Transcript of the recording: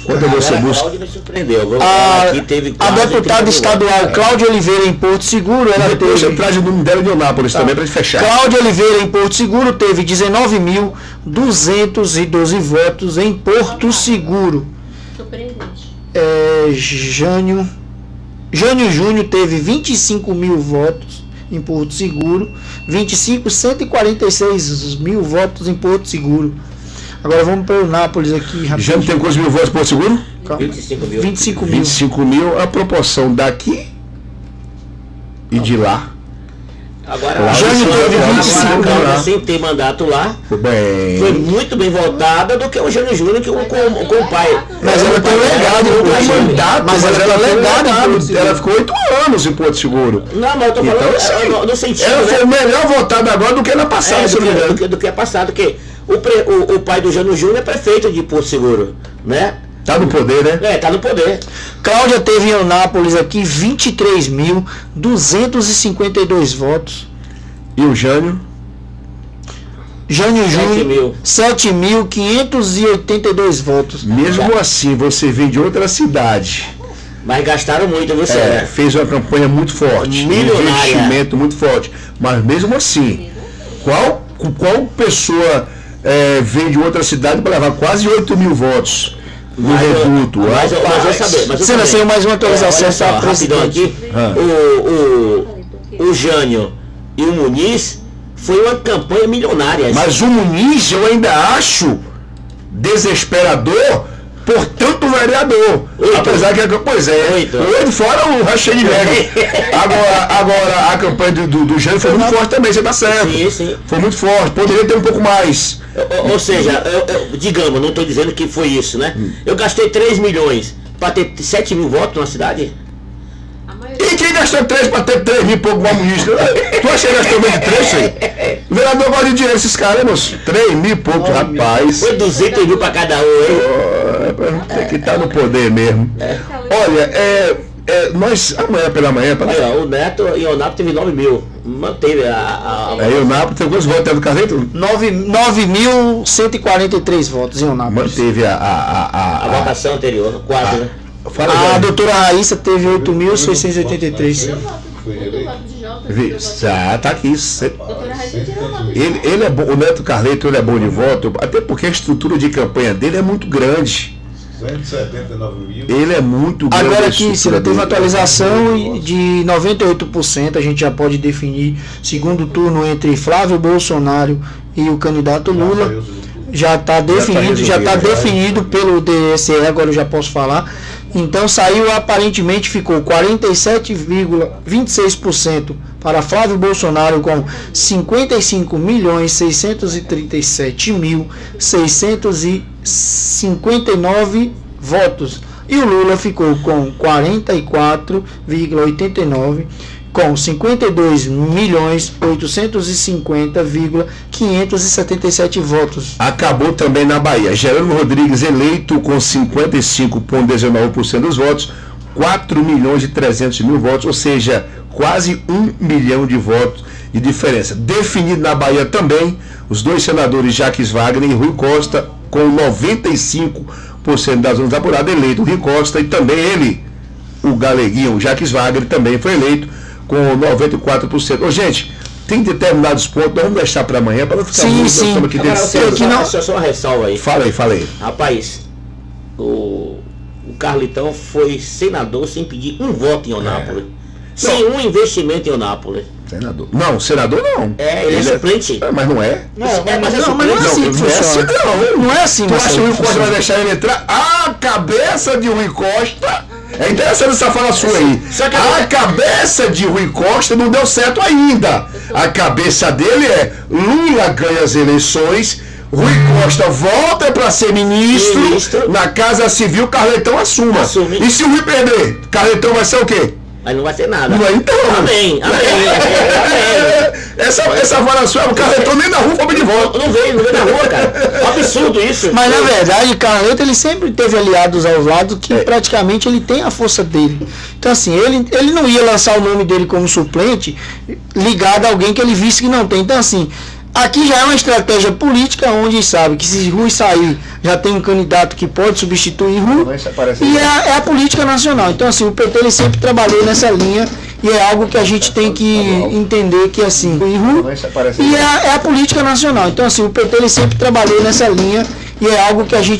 Quando você busca... Cláudia me surpreendeu. A deputada estadual Cláudia Oliveira em Porto Seguro, ela Depois teve... você traz o número dela de Eunápolis também para fechar. Cláudia Oliveira em Porto Seguro teve 19.212 votos em Porto Seguro. Surpreendente. Jânio Júnior teve 25 mil votos em Porto Seguro, 146 mil votos em Porto Seguro. Agora vamos para o Eunápolis aqui rapidinho. Jânio tem quantos mil votos em Porto Seguro? 25 mil. 25 mil. 25 mil, a proporção daqui e de lá. Agora, Jânio teve 25 a Cláudia, mil. sem ter mandato lá, Bem, foi muito bem votada do que o Jânio Júnior com o pai. Mas ela tem legado em Porto Seguro. Mas ela tem legado em Porto Seguro. ela ficou 8 anos em Porto Seguro. Não, mas eu tô Então, falando assim, no sentido, ela né? foi melhor votada agora do que na passada, se eu não me engano. do que é passado, que o pai do Jânio Júnior é prefeito de Porto Seguro, né? Tá no poder, né? Tá no poder. Cláudia teve em Eunápolis aqui 23.252 votos. E o Jânio? Jânio 7 Júnior, mil. 7.582 votos. Mesmo assim, você vem de outra cidade. Mas gastaram muito, você Fez uma campanha muito forte, um Milionária. investimento muito forte. Mas mesmo assim, qual pessoa vem de outra cidade para levar quase 8 mil votos no reduto? Mas eu saber. Você nasceu mais uma atualização olha só, para rapidão aqui. O Jânio e o Muniz foi uma campanha milionária. Mas o Muniz eu ainda acho desesperador por tanto vereador. Apesar que oito fora o Rachel de Mega. Agora a campanha do Jânio foi muito forte também, você tá certo. Sim. Foi muito forte, poderia ter um pouco mais. Ou seja, digamos, não estou dizendo que foi isso, né? Eu gastei 3 milhões para ter 7 mil votos na cidade. E quem gastou 3 para ter 3 mil e pouco como ministro? Tu acha que gastou menos de 3, aí? O vereador gosta de dinheiro, esses caras, moço. 3 mil e pouco, rapaz. Foi 200 mil para cada um, hein? Tem que estar no poder mesmo. Olha, nós, amanhã pela manhã... Olha, o Neto e o Eunápolis teve 9 mil. Manteve a Aí o Eunápolis tem quantos votos do Carleto? 9.143 votos em Eunápolis. Manteve a votação anterior, quase, né? A doutora Raíssa teve 8.683. Tá aqui. Ele é bom, o Neto Carleto ele é bom de voto, até porque a estrutura de campanha dele é muito grande. 179 mil. Ele é muito grande. Agora aqui, Cira, teve uma atualização de 98%. A gente já pode definir segundo turno entre Flávio Bolsonaro e o candidato Lula. Já está definido pelo DSE, agora eu já posso falar. Então saiu, aparentemente ficou 47,26% para Flávio Bolsonaro com 55.637.659 votos. E o Lula ficou com 44,89% com 52.850.577 votos. Acabou também na Bahia. Geraldo Rodrigues eleito com 55,19% dos votos, 4.300.000 votos, ou seja, quase 1 milhão de votos de diferença. Definido na Bahia também, os dois senadores Jacques Wagner e Rui Costa, com 95% das urnas apuradas, eleito Rui Costa, e também ele, o galeguinho, o Jacques Wagner, também foi eleito com 94%. Ô, gente, tem determinados pontos, nós vamos deixar para amanhã para não ficar sim. Aqui dentro. Só uma ressalva aí. Fala aí. Rapaz, o Carlitão foi senador sem pedir um voto em Eunápolis. Sem um investimento em Eunápolis. Senador. Não, senador não. Ele é suplente. Mas não é? Não é assim que funciona. Não é assim. Tu acha que o Rui Costa vai deixar ele entrar? A cabeça de Rui Costa... É interessante essa fala sua aí. A cabeça de Rui Costa não deu certo ainda. A cabeça dele é Lula ganha as eleições, Rui Costa volta para ser ministro, na Casa Civil, Carletão assume. E se o Rui perder, Carletão vai ser o quê? Mas não vai ser nada. Não, então. Amém. Essa avaliação é o Carletão nem na rua foi de volta. Não veio na rua, cara. Absurdo isso. Mas na verdade, Carleto ele sempre teve aliados ao lado que praticamente ele tem a força dele. Então assim, ele não ia lançar o nome dele como suplente ligado a alguém que ele visse que não tem. Então assim, Aqui já é uma estratégia política, onde sabe que se Rui sair, já tem um candidato que pode substituir Rui, e é a política nacional. Então, assim, o PT ele sempre trabalhou nessa linha, e é algo que a gente tem que entender que, assim, e é a política nacional. Então, assim, o PT ele sempre trabalhou nessa linha, e é algo que a gente